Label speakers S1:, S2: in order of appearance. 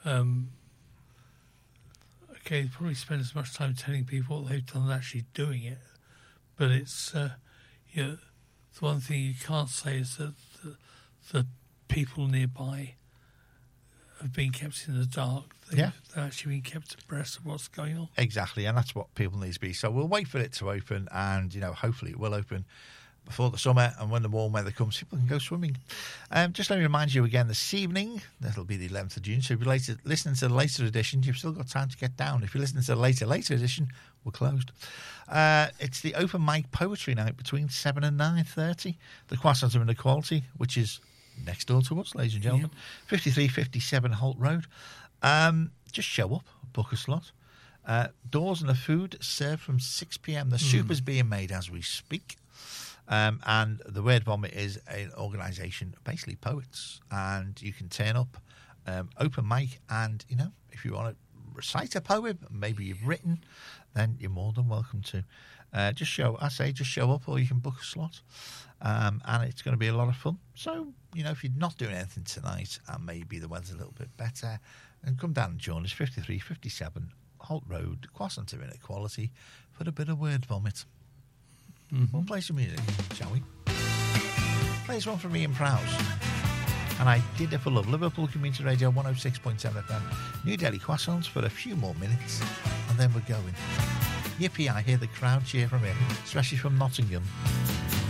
S1: Okay, they probably spend as much time telling people what they've done as actually doing it. But it's, the one thing you can't say is that the people nearby have been kept in the dark. They've actually been kept abreast of what's going on.
S2: Exactly, and that's what people need to be. So we'll wait for it to open, and hopefully it will open before the summer, and when the warm weather comes, people can go swimming. Just let me remind you again, this evening, that'll be the 11th of June, so if you're listening to the later edition, you've still got time to get down. If you're listening to the later edition, we're closed. It's the open mic poetry night between 7 and 9:30. The Croissant of Inequality, which is next door to us, ladies and gentlemen. 5357 Holt Road. Just show up, book a slot. Doors and the food served from 6 p.m. The soup is being made as we speak. And the Word Vomit is an organisation, basically poets, and you can turn up, open mic, and if you want to recite a poem, maybe you've written, then you're more than welcome to. Just show up, or you can book a slot, and it's going to be a lot of fun. So if you're not doing anything tonight, and maybe the weather's a little bit better, then come down and join us. 5357 Holt Road, Croissant of Inequality, for a bit of Word Vomit. We'll play some music, shall we? Play this one from Ian Prowse. And I Did It For Love. Liverpool Community Radio 106.7 FM. New Delhi Croissants for a few more minutes, and then we're going. Yippee, I hear the crowd cheer from here, especially from Nottingham.